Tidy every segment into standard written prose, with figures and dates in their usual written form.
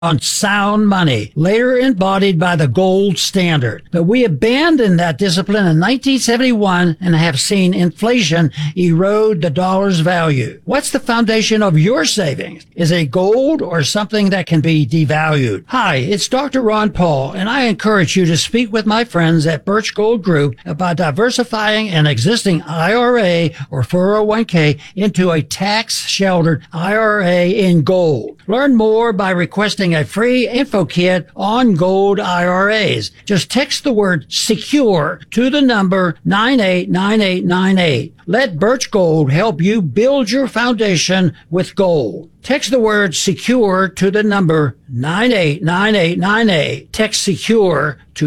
on sound money, later embodied by the gold standard. But we abandoned that discipline in 1971 and have seen inflation erode the dollar's value. What's the foundation of your savings? Is it gold or something that can be devalued? Hi, it's Dr. Ron Paul, and I encourage you to speak with my friends at Birch Gold Group about diversifying an existing IRA or 401k into a tax-sheltered IRA in gold. Learn more by requesting a free info kit on gold IRAs. Just text the word SECURE to the number 989898. Let Birch Gold help you build your foundation with gold. Text the word SECURE to the number 989898. Text SECURE to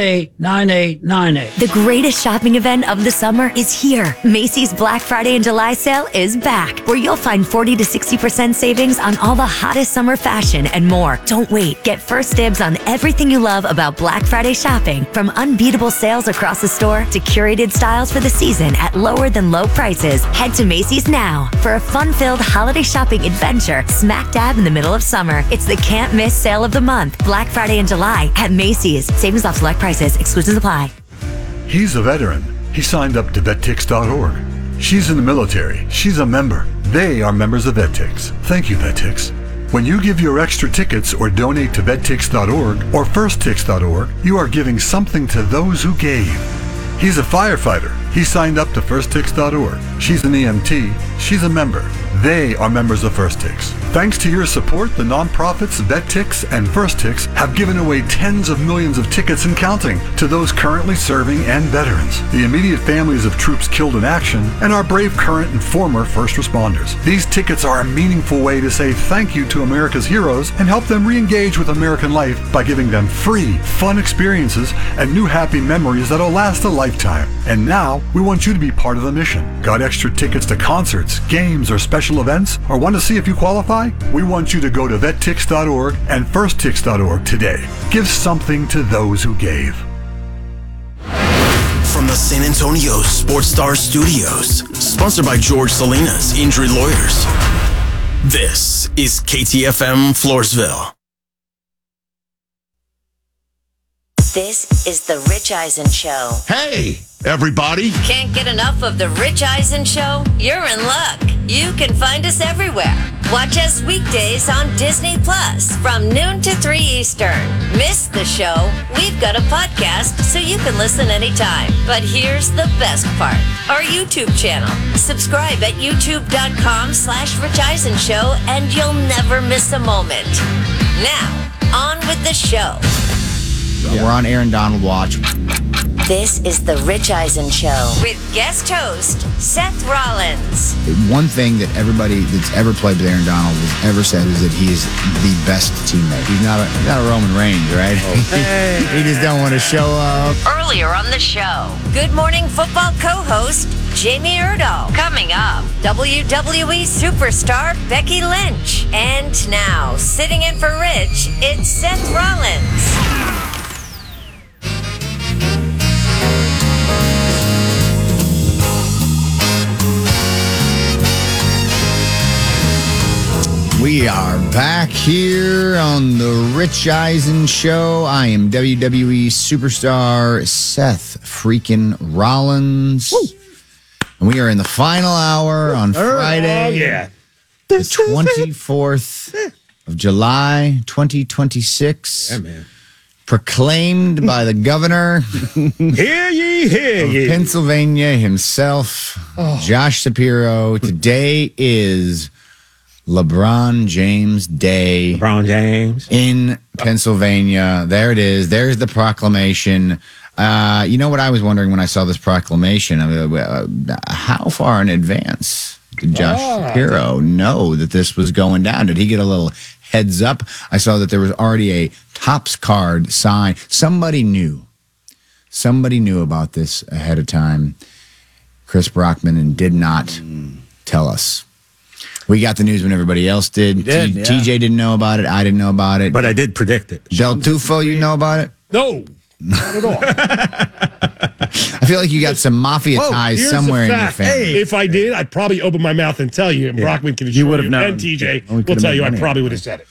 989898. The greatest shopping event of the summer is here. Macy's Black Friday and July sale is back, where you'll find 40 to 60% savings on all the hottest summer fashion and more. Don't wait. Get first dibs on everything you love about Black Friday shopping, from unbeatable sales across the store to curated styles for the season at lower than low prices. Head to Macy's now for a fun-filled holiday shopping adventure smack dab in the middle of summer. It's the can't miss sale of the month, Black Friday and July at Macy's. Savings off select prices. Exclusions apply. He's a veteran. He signed up to VetTix.org. She's in the military. She's a member. They are members of VetTix. Thank you, VetTix. When you give your extra tickets or donate to VetTix.org or FirstTix.org, you are giving something to those who gave. He's a firefighter. He signed up to FirstTix.org. She's an EMT. She's a member. They are members of FirstTix. Thanks to your support, the nonprofits VetTix and FirstTix have given away tens of millions of tickets and counting to those currently serving and veterans, the immediate families of troops killed in action, and our brave current and former first responders. These tickets are a meaningful way to say thank you to America's heroes and help them re-engage with American life by giving them free, fun experiences and new happy memories that'll last a lifetime. And now, we want you to be part of the mission. Got extra tickets to concerts, games, or special events? Or want to see if you qualify? We want you to go to VetTix.org and FirstTix.org today. Give something to those who gave. From the San Antonio Sports Star Studios, sponsored by George Salinas Injury Lawyers. This is KTFM Floresville. This is The Rich Eisen Show. Hey, everybody. Can't get enough of The Rich Eisen Show? You're in luck. You can find us everywhere. Watch us weekdays on Disney Plus from noon to 3 Eastern. Miss the show? We've got a podcast so you can listen anytime. But here's the best part. Our YouTube channel. Subscribe at youtube.com/Rich Eisen Show and you'll never miss a moment. Now, on with the show. Yeah. We're on Aaron Donald watch. This is The Rich Eisen Show with guest host Seth Rollins. One thing that everybody that's ever played with Aaron Donald has ever said is that he is the best teammate. He's not a Roman Reigns, right? Hey. He just don't want to show up. Earlier on the show, Good Morning Football co-host Jamie Erdahl. Coming up, WWE superstar Becky Lynch. And now, sitting in for Rich, it's Seth Rollins. We are back here on the Rich Eisen Show. I am WWE superstar Seth freaking Rollins. Woo. And we are in the final hour on Friday, the 24th of July, 2026. Yeah, man. Proclaimed by the governor Hear ye, hear of ye. Pennsylvania himself, Josh Shapiro. Today is LeBron James Day. LeBron James. In Pennsylvania. There it is. There's the proclamation. You know what I was wondering when I saw this proclamation? How far in advance did Josh Shapiro know that this was going down? Did he get a little heads up? I saw that there was already a Topps card sign. Somebody knew. Somebody knew about this ahead of time. Chris Brockman and did not tell us. We got the news when everybody else did. TJ didn't know about it. I didn't know about it. But I did predict it. Del Tufo, you know about it? No, not at all. I feel like you got some mafia ties somewhere in your family. Hey, if I did, I'd probably open my mouth and tell you, and Brockman can You would have known. And TJ will tell you I probably would have said it.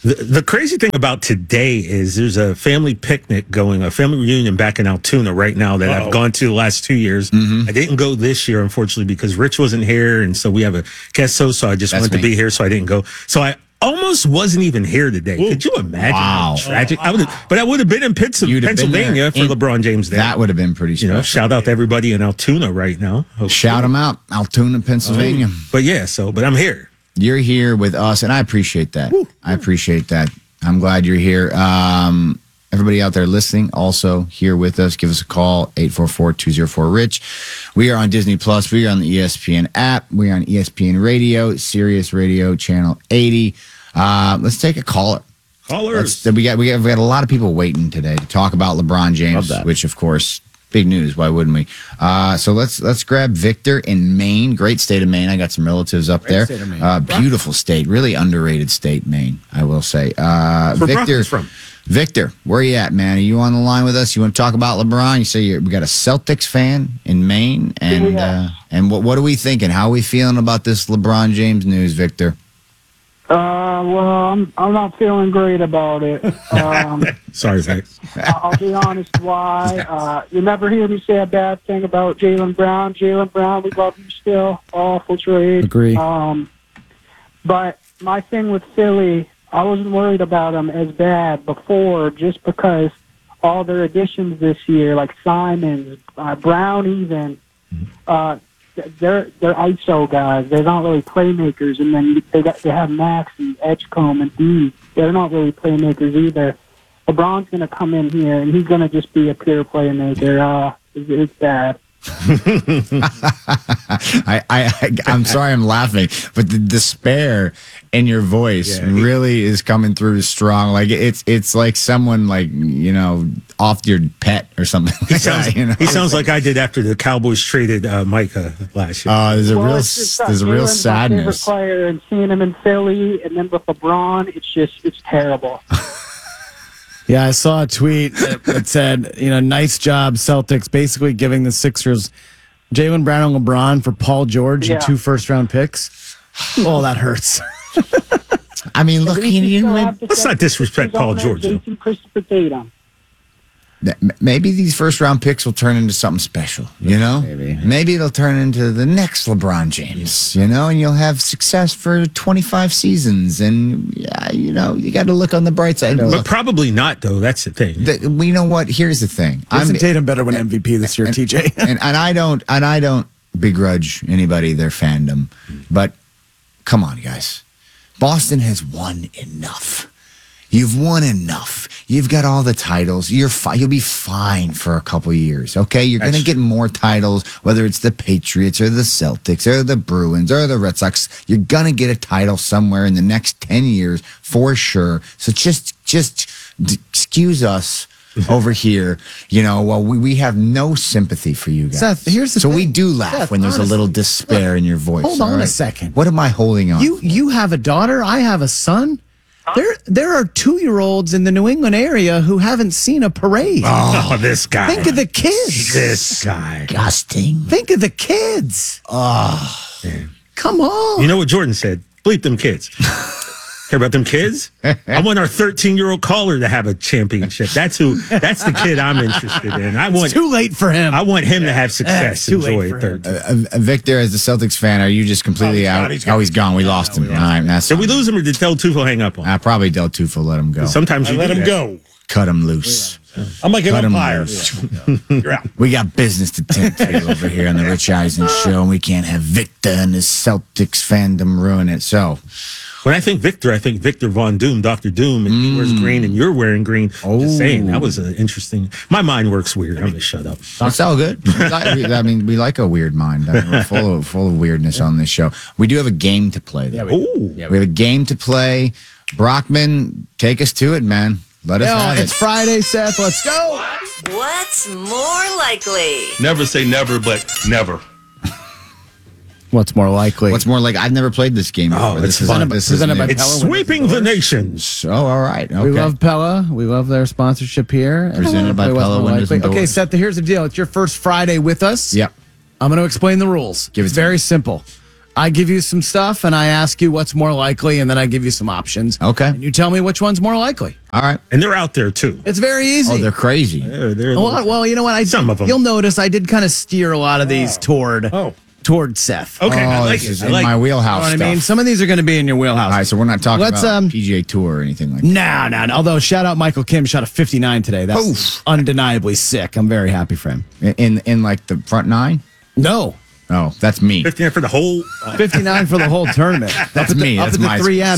The crazy thing about today is there's a family picnic going, a family reunion back in Altoona right now that I've gone to the last 2 years. I didn't go this year, unfortunately, because Rich wasn't here. And so we have a guest host, so I just wanted to be here, so I didn't go. So I almost wasn't even here today. Could you imagine how tragic? I would have been in Pennsylvania for LeBron James Day. That would have been pretty special. Shout out to everybody in Altoona right now. Shout them out, Altoona, Pennsylvania. But but I'm here. You're here with us, and I appreciate that. I appreciate that. I'm glad you're here. Everybody out there listening, also here with us, give us a call, 844-204-RICH. We are on Disney Plus. We are on the ESPN app. We are on ESPN Radio, Sirius Radio, Channel 80. Let's take a caller. Callers. We got a lot of people waiting today to talk about LeBron James, which, of course, big news. Why wouldn't we? So let's grab Victor in Maine. Great state of Maine. I got some relatives up there. Beautiful state. Really underrated state, Maine, I will say. Victor, Victor, where are you at, man? Are you on the line with us? You want to talk about LeBron? You say we got a Celtics fan in Maine, and what are we thinking? How are we feeling about this LeBron James news, Victor? Well, I'm not feeling great about it. Sorry, Vic. I'll be honest why. You never hear me say a bad thing about Jaylen Brown. Jaylen Brown, we love you still. Awful trade. Agree. But my thing with Philly, I wasn't worried about them as bad before just because all their additions this year, like Simons, Brown even, they're ISO guys. They're not really playmakers. And then they have Max and Edgecombe and D. They're not really playmakers either. LeBron's going to come in here, and he's going to just be a pure playmaker. It's bad. I'm sorry I'm laughing, but the despair in your voice really is coming through strong. Like it's like someone off your pet or something. He sounds like I did after the Cowboys traded Micah last year. There's a real sadness. My favorite player, and seeing him in Philly, and then with LeBron, it's terrible. Yeah, I saw a tweet that said, nice job, Celtics, basically giving the Sixers Jaylen Brown and LeBron for Paul George and 2 first-round picks. Oh, that hurts. I mean, look, let's not disrespect Paul George. Christopher Tatum. Maybe these first-round picks will turn into something special, Maybe it'll turn into the next LeBron James, and you'll have success for 25 seasons. And, you got to look on the bright side. But probably not, though. That's the thing. You know what? Here's the thing. Jason Tatum better win MVP this year, TJ. and I don't begrudge anybody their fandom. But come on, guys. Boston has won enough. You've won enough. You've got all the titles. You'll be fine for a couple years, okay? You're going to get more titles, whether it's the Patriots or the Celtics or the Bruins or the Red Sox. You're going to get a title somewhere in the next 10 years for sure. So just excuse us over here, while we have no sympathy for you guys. Seth, here's the thing. we do laugh, Seth, when there's a little despair in your voice. Hold on a second. What am I holding on? You have a daughter. I have a son. There are 2-year-olds in the New England area who haven't seen a parade. Oh, this guy. Think of the kids. This guy. Disgusting. Think of the kids. Oh. Man. Come on. You know what Jordan said? Bleep them kids. Care about them kids? I want our 13-year-old caller to have a championship. That's the kid I'm interested in. It's too late for him. I want him to have success. Enjoy it. Victor, as a Celtics fan, are you just completely out? He's gone. We lost him. All right, did we lose him, or did Del Tufo hang up on him? Probably Del Tufo let him go. Sometimes you let him go. Cut him loose. I'm like an umpire. You're out. We got business to tend to over here on the Rich Eisen Show, and we can't have Victor and his Celtics fandom ruin it. So, when I think Victor Von Doom, Dr. Doom, and he wears green and you're wearing green. Just saying, that was an interesting. My mind works weird. I'm going to shut up. It's all good. We like a weird mind. We're full of weirdness on this show. We do have a game to play, though. We have a game to play. Brockman, take us to it, man. Let us have it. It's Friday, Seth. Let's go. What's more likely? Never say never, but never. What's more likely? I've never played this game before. It's fun. It's sweeping the nations. Oh, all right. Okay. We love Pella. We love their sponsorship here. Presented by Pella Windows and Doors. Okay, Seth, here's the deal. It's your first Friday with us. Yep. I'm going to explain the rules. It's very simple. I give you some stuff, and I ask you what's more likely, and then I give you some options. Okay. And you tell me which one's more likely. All right. And they're out there too. It's very easy. Oh, they're crazy. They're a lot. Well, you know what? Some of them. You'll notice I did kind of steer a lot of these toward Seth. Okay, I like this it. is I in like my it. wheelhouse You know what stuff. I mean? Some of these are going to be in your wheelhouse. All right, so we're not talking Let's, about PGA Tour or anything like that. No. Although, shout out Michael Kim, shot a 59 today. That's undeniably sick. I'm very happy for him. In like the front nine? No. Oh, that's me. 59 for the whole. 59 for the whole tournament. That's me. Up That's at the my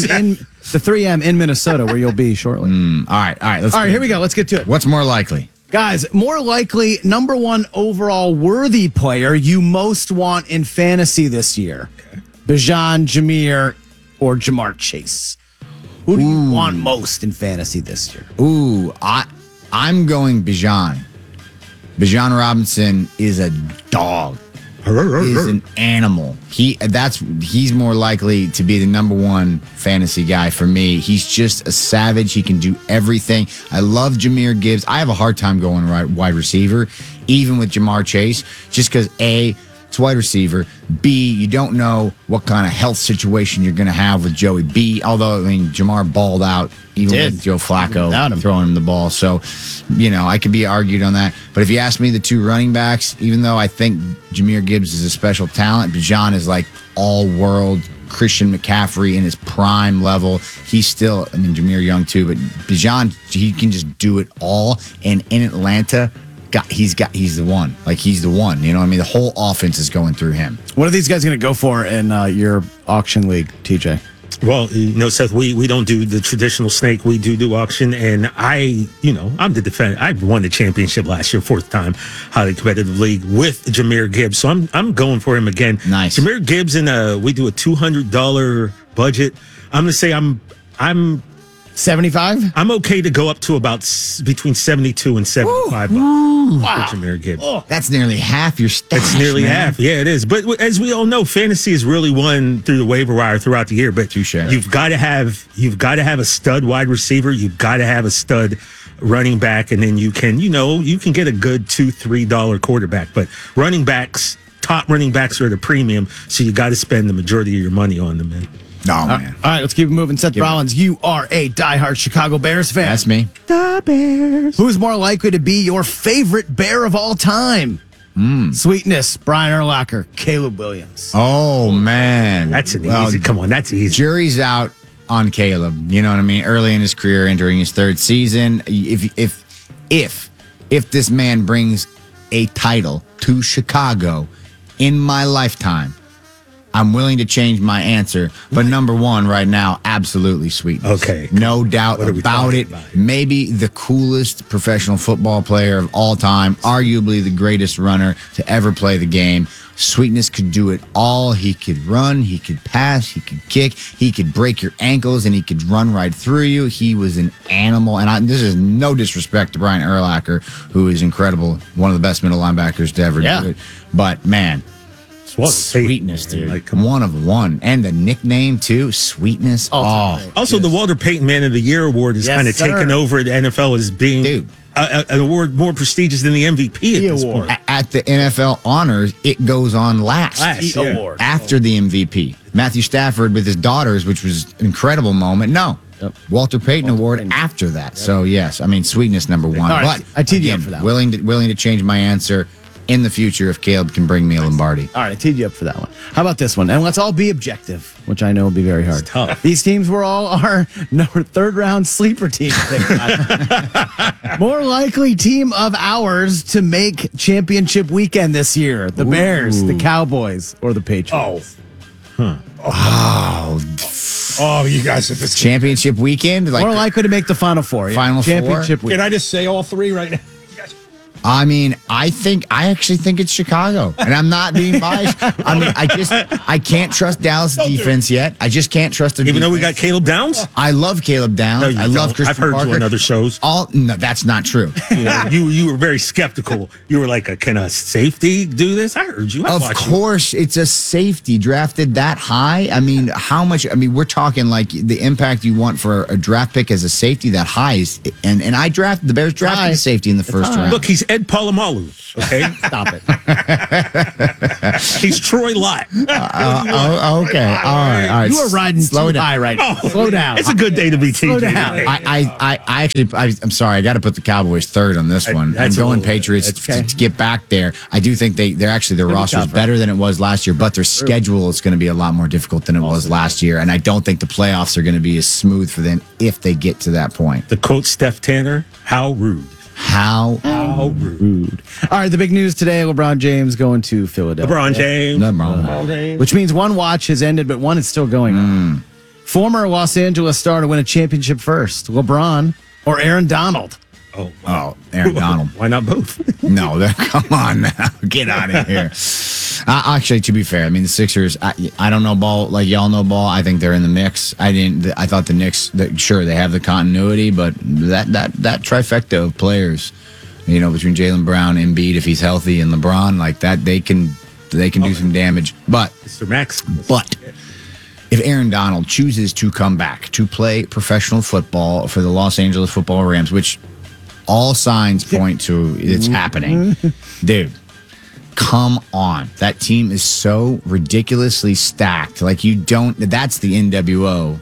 3M in Minnesota, where you'll be shortly. All right. All right, here we go. Let's get to it. What's more likely? Guys, more likely, number one overall worthy player you most want in fantasy this year. Bijan, Jameer, or Jamar Chase. Who do you want most in fantasy this year? Ooh, I'm going Bijan. Bijan Robinson is a dog. Is an animal. He's more likely to be the number one fantasy guy for me. He's just a savage. He can do everything. I love Jahmyr Gibbs. I have a hard time going wide receiver, even with Jamar Chase, just because A, it's wide receiver. B, you don't know what kind of health situation you're going to have with Joey B. Although, I mean, Jamar balled out even with Joe Flacco throwing him the ball. So, I could be argued on that. But if you ask me, the two running backs, even though I think Jahmyr Gibbs is a special talent, Bijan is like all-world Christian McCaffrey in his prime level. He's still, Jahmyr Young too, but Bijan, he can just do it all. And in Atlanta, he's the one. Like, he's the one. You know what I mean? The whole offense is going through him. What are these guys going to go for in your auction league, TJ? Well, Seth, we don't do the traditional snake. We do auction, and I'm the defender. I won the championship last year, fourth time, highly competitive league with Jahmyr Gibbs. So I'm going for him again. Nice. Jahmyr Gibbs, we do a $200 budget. I'm gonna say I'm 75. I'm okay to go up to about between 72 and 75. Wow. For Jahmyr Gibbs. That's nearly half your stash. It's nearly man. half. Yeah, it is. But as we all know, fantasy is really won through the waiver wire throughout the year. But Touche. you've got to have a stud wide receiver. You've got to have a stud running back, and then you can get a good $2-3 quarterback. But top running backs are at a premium, so you got to spend the majority of your money on them, man. Oh, man. All right, let's keep it moving. Seth Rollins, you are a diehard Chicago Bears fan. That's me. The Bears. Who's more likely to be your favorite Bear of all time? Sweetness, Brian Urlacher, Caleb Williams. Oh, man. That's easy. Come on, that's easy. Jury's out on Caleb. You know what I mean? Early in his career, entering his third season. If this man brings a title to Chicago in my lifetime, I'm willing to change my answer, but number one right now, absolutely Sweetness. Okay. No doubt about it. Maybe the coolest professional football player of all time, arguably the greatest runner to ever play the game. Sweetness could do it all. He could run, he could pass, he could kick, he could break your ankles, and he could run right through you. He was an animal, and this is no disrespect to Brian Urlacher, who is incredible, one of the best middle linebackers to ever do it. But, man, Sweetness, dude. Like, one of one. And the nickname, too, Sweetness. Also, the Walter Payton Man of the Year award is kind of taken over the NFL as being an award more prestigious than the MVP at this point. At the NFL honors, it goes on last award. After the MVP. Matthew Stafford with his daughters, which was an incredible moment. No. Walter Payton Award after that. So, yes, Sweetness number one. All right, but I teed you up for that. Willing to change my answer in the future if Caleb can bring me a Lombardi. All right, I teed you up for that one. How about this one? And let's all be objective, which I know will be very hard. It's tough. These teams were all our third-round sleeper teams. More likely team of ours to make championship weekend this year. The Bears, the Cowboys, or the Patriots. Oh, you guys at this championship weekend? More likely to make the Final Four. Final Four? Championship weekend. Can I just say all three right now? I actually think it's Chicago, and I'm not being biased. I can't trust Dallas defense yet. I just can't trust them. Even though we got Caleb Downs? I love Caleb Downs. I love Christian I've heard Parker. you on other shows. No, that's not true. You were very skeptical. You were like, can a safety do this? I heard you. Of course, it's a safety drafted that high. How much? We're talking like the impact you want for a draft pick as a safety that high is, and the Bears drafted a safety in the first round. Look, he's Ed Palomalu. Okay, Stop it. he's Troy Lott. Okay. All right. You are riding Slow too down. high right now. Oh, Slow down. It's a good day to be Slow TJ. down. I'm sorry. I got to put the Cowboys third on this one. I'm that's a going little- Patriots that's okay. to get back there. I do think their roster is tougher. better than it was last year, but their schedule is going to be a lot more difficult than it was last year. And I don't think the playoffs are going to be as smooth for them if they get to that point. To quote Steph Tanner, how rude. How Rude. All right, the big news today, LeBron James going to Philadelphia. LeBron James. LeBron James. Which means one watch has ended, but one is still going on. Former Los Angeles star to win a championship first, LeBron or Aaron Donald? Oh, Aaron Donald. Why not both? No, come on now. Get out of here. Actually, to be fair, I mean, the Sixers, I don't know ball like y'all know ball. I think they're in the mix. I thought the Knicks, sure, they have the continuity, but that trifecta of players, between Jaylen Brown, Embiid, if he's healthy, and LeBron, like that, they can do some damage. But Mr. Maximus. But if Aaron Donald chooses to come back to play professional football for the Los Angeles Football Rams, which all signs point to it's happening, dude, come on. That team is so ridiculously stacked. Like, that's the NWO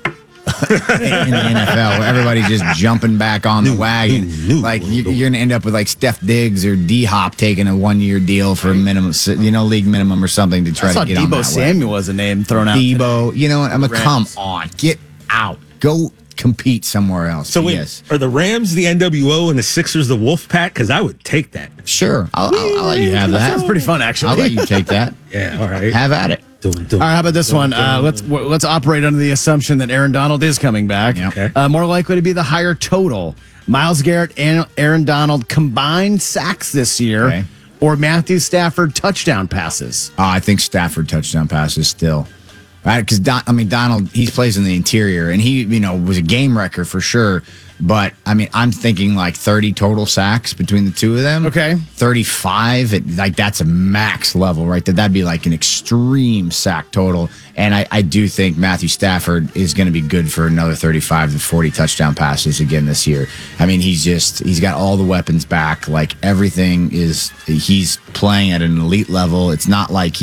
in the NFL, where everybody's just jumping back on the wagon. Like, you're going to end up with like Steph Diggs or D-Hop taking a 1-year deal for a minimum, league minimum or something to try I saw to get on Debo that Samuel as a name thrown out. Debo, come Rams. on, get out. Go compete somewhere else. So wait, yes. are the Rams the NWO and the Sixers the Wolf Pack? Because I would take that. Sure. I'll let you have that. Sounds pretty fun, actually. I'll let you take that. Yeah, all right. Have at it. All right, how about this one? Let's operate under the assumption that Aaron Donald is coming back. Yep. Okay. More likely to be the higher total. Myles Garrett and Aaron Donald combined sacks this year, Okay. or Matthew Stafford touchdown passes. I think Stafford touchdown passes still. Right? Because, Donald, he plays in the interior, and he, was a game wrecker for sure. But, I'm thinking like 30 total sacks between the two of them. Okay. 35, that's a max level, right? That'd be like an extreme sack total. And I do think Matthew Stafford is going to be good for another 35 to 40 touchdown passes again this year. He's got all the weapons back. Like, he's playing at an elite level. It's not like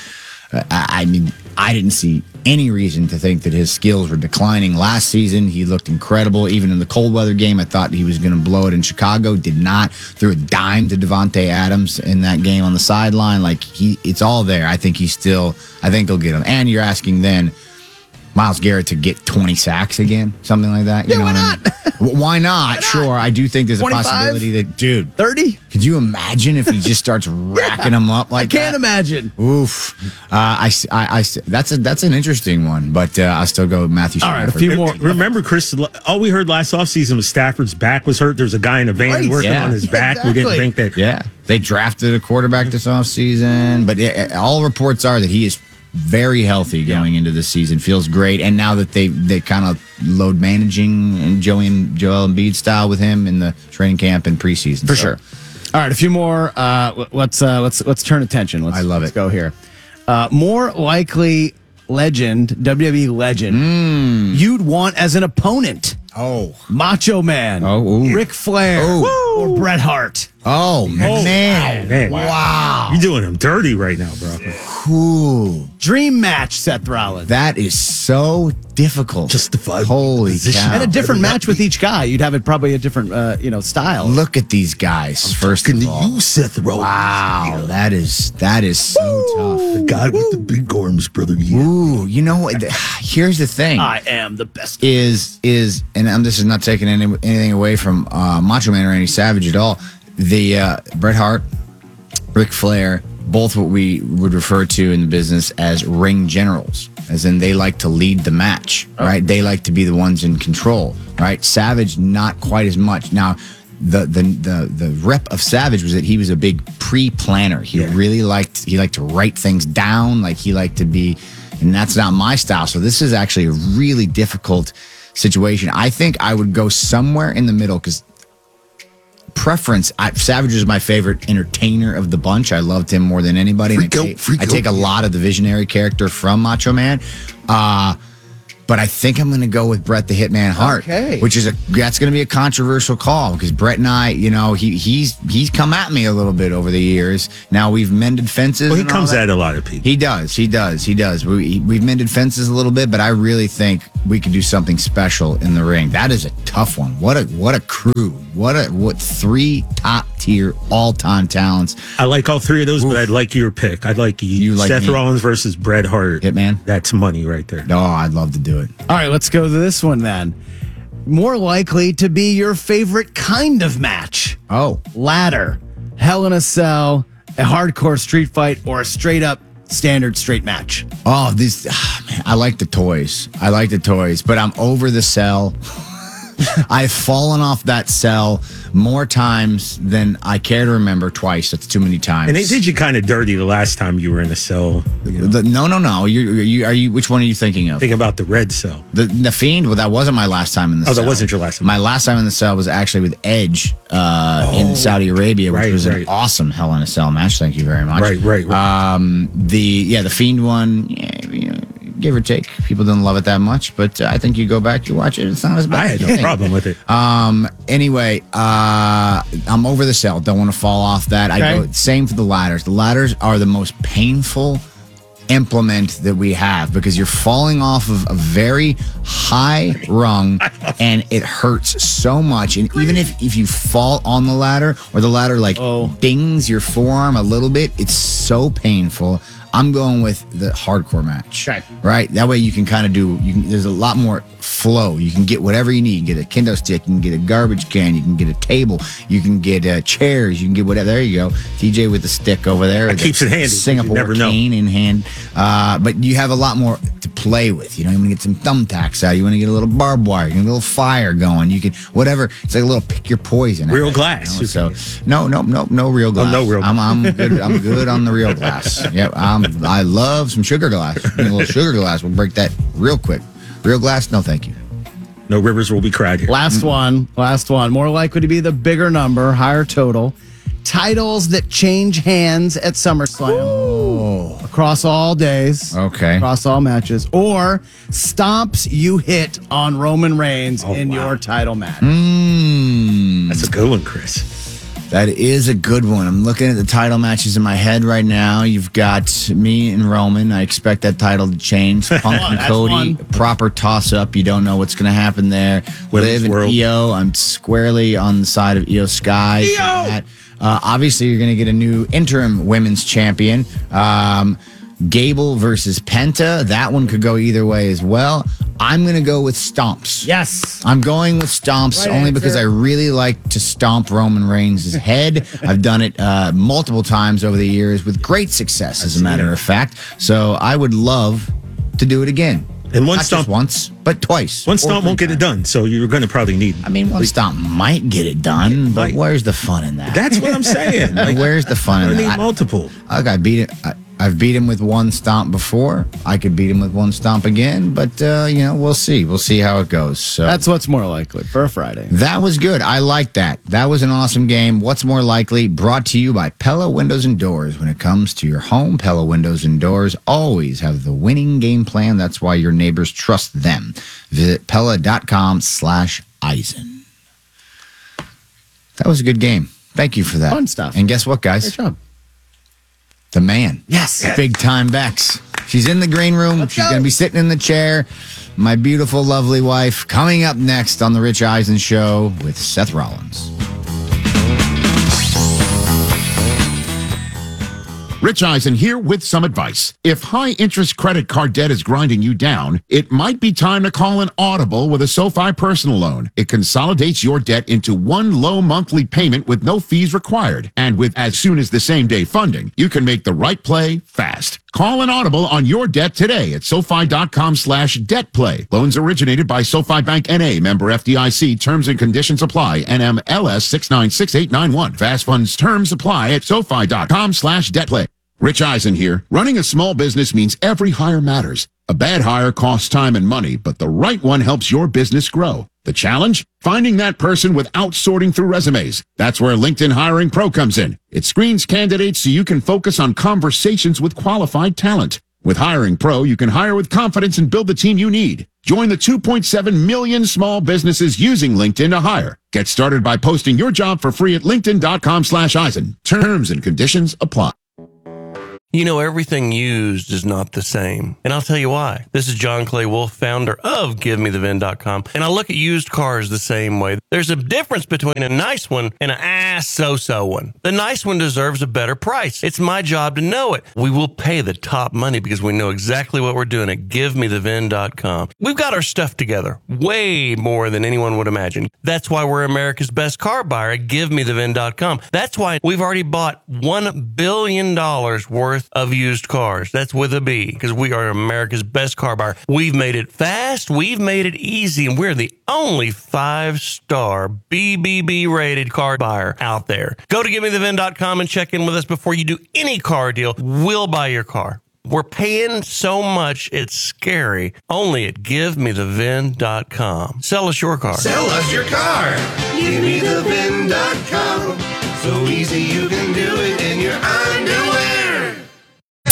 I didn't see any reason to think that his skills were declining last season. He looked incredible. Even in the cold weather game, I thought he was going to blow it in Chicago. Did not. Threw a dime to Devontae Adams in that game on the sideline. It's all there. I think he'll get him. And you're asking then Myles Garrett to get 20 sacks again, something like that. Yeah, why not? Why not? Sure. I do think there's 25? a possibility that, dude, 30? could you imagine if he just starts racking them up like that? I can't imagine. Oof. That's an interesting one, but I'll still go with Matthew All right, Stafford. a few more. Remember, Chris, all we heard last offseason was Stafford's back was hurt. There's a guy in a van Right, working yeah. on his back. Exactly. We didn't think that. Yeah. They drafted a quarterback this offseason, but all reports are that he is very healthy going into this season. Feels great. And now that they kind of load managing and Joel Embiid style with him in the training camp and preseason. For sure. All right, a few more. Let's turn attention. I love Let's it. go here. More likely legend, WWE legend, you'd want as an opponent. Oh. Macho Man. Oh, ooh. Ric Flair. Or Bret Hart. Oh, man. Man, Wow. You're doing him dirty right now, bro. Ooh. Dream match, Seth Rollins. That is so difficult. Justified Holy position. cow. And a different match with each guy. You'd have it probably a different, style. Look at these guys, first of all. Seth Rollins. Wow, that is so tough. The guy with the big arms, brother. Ooh, you know what? Here's the thing: I am the best. is this is not taking anything away from Macho Man or Randy Savage at all. The Bret Hart, Ric Flair, both what we would refer to in the business as ring generals, as in they like to lead the match, right? They like to be the ones in control, right? Savage, not quite as much. Now, the rep of Savage was that he was a big pre-planner. He really liked to write things down, like he liked to be, and that's not my style. So this is actually a really difficult situation. I think I would go somewhere in the middle because Savage is my favorite entertainer of the bunch. I loved him more than anybody. I take a lot of the visionary character from Macho Man. But I think I'm going to go with Bret the Hitman Hart, which is that's going to be a controversial call because Bret and I, he's come at me a little bit over the years. Now we've mended fences. Well, he comes at a lot of people. He does. We've mended fences a little bit, but I really think we could do something special in the ring. That is a tough one. What a crew. What 3 top tier all time talents. I like all 3 of those, but I'd like your pick. I'd like you like Seth Rollins versus Bret Hart. Hitman. That's money right there. Oh, I'd love to do it. All right, let's go to this one then. More likely to be your favorite kind of match. Oh. Ladder, Hell in a Cell, a hardcore street fight, or a straight up standard straight match. Oh, man, I like the toys. But I'm over the cell. I've fallen off that cell more times than I care to remember. Twice. That's too many times. And they did you kind of dirty the last time you were in a cell. No. You which one are you thinking of? Think about the red cell. The Fiend. Well, that wasn't my last time in the cell. Oh, that wasn't your last time. My last time in the cell was actually with Edge in Saudi Arabia, which was an awesome Hell in a Cell match. Thank you very much. Right. The Fiend one. Give or take. People didn't love it that much, but I think you go back, you watch it, it's not as bad. I had no problem with it. Anyway, I'm over the cell. Don't want to fall off that. Okay. Same for the ladders. The ladders are the most painful implement that we have because you're falling off of a very high rung and it hurts so much. And even if you fall on the ladder or the ladder dings your forearm a little bit, it's so painful. I'm going with the hardcore match. Okay. Right? That way you can kind of there's a lot more flow. You can get whatever you need. You can get a kendo stick, you can get a garbage can, you can get a table, you can get chairs, you can get whatever. There you go. TJ with the stick over there. That keeps it handy. Singapore cane in hand. But you have a lot more to play with. You want to get some thumbtacks out. You want to get a little barbed wire. You want a little fire going. You can, whatever. It's like a little pick your poison. Real glass. So no real glass. Oh, no real glass. I'm good. I'm good on the real glass. Yep. I love some sugar glass. A little sugar glass will break that real quick. Real glass, no thank you. No rivers will be cried here. Last one. More likely to be the bigger number, higher total. Titles that change hands at SummerSlam. Oh. Across all days. Okay. Across all matches. Or stomps you hit on Roman Reigns in your title match. That's a good one, Chris. That is a good one. I'm looking at the title matches in my head right now. You've got me and Roman. I expect that title to change. Punk and Cody, proper toss-up. You don't know what's going to happen there. Liv and Io. I'm squarely on the side of Io Sky. Obviously, you're going to get a new interim women's champion. Gable versus Penta. That one could go either way as well. I'm going to go with stomps. Yes. I'm going with stomps only because I really like to stomp Roman Reigns' head. I've done it multiple times over the years with great success, as a matter of fact. So I would love to do it again. And one Not stomp just once, but twice. One stomp won't get it done, so you're going to probably need. I mean, one stomp might get it done, but where's the fun in that? That's what I'm saying. Where's the fun in that? I need multiple. I beat it. I've beat him with one stomp before. I could beat him with one stomp again, but we'll see. We'll see how it goes. So that's what's more likely for a Friday. That was good. I like that. That was an awesome game. What's more likely? Brought to you by Pella Windows and Doors. When it comes to your home, Pella Windows and Doors always have the winning game plan. That's why your neighbors trust them. Visit Pella.com/Eisen. That was a good game. Thank you for that. Fun stuff. And guess what, guys? Great job. The man. Yes. Big time Bex. She's in the green room. She's going to be sitting in the chair. My beautiful, lovely wife. Coming up next on The Rich Eisen Show with Seth Rollins. Rich Eisen here with some advice. If high-interest credit card debt is grinding you down, it might be time to call an Audible with a SoFi personal loan. It consolidates your debt into one low monthly payment with no fees required. And with as soon as the same day funding, you can make the right play fast. Call an Audible on your debt today at SoFi.com/debtplay. Loans originated by SoFi Bank N.A., member FDIC. Terms and conditions apply. NMLS 696891. Fast funds terms apply at SoFi.com/debtplay. Rich Eisen here. Running a small business means every hire matters. A bad hire costs time and money, but the right one helps your business grow. The challenge? Finding that person without sorting through resumes. That's where LinkedIn Hiring Pro comes in. It screens candidates so you can focus on conversations with qualified talent. With Hiring Pro, you can hire with confidence and build the team you need. Join the 2.7 million small businesses using LinkedIn to hire. Get started by posting your job for free at linkedin.com/Eisen. Terms and conditions apply. You know, everything used is not the same. And I'll tell you why. This is John Clay Wolf, founder of GiveMeTheVin.com. And I look at used cars the same way. There's a difference between a nice one and an so-so one. The nice one deserves a better price. It's my job to know it. We will pay the top money because we know exactly what we're doing at GiveMeTheVin.com. We've got our stuff together way more than anyone would imagine. That's why we're America's best car buyer at GiveMeTheVin.com. That's why we've already bought $1 billion worth of used cars. That's with a B, because we are America's best car buyer. We've made it fast, we've made it easy, and we're the only 5-star BBB rated car buyer out there. Go to GiveMeTheVin.com and check in with us before you do any car deal. We'll buy your car. We're paying so much, it's scary. Only at GiveMeTheVin.com. Sell us your car. Sell us your car. GiveMeTheVin.com. So easy you can do it.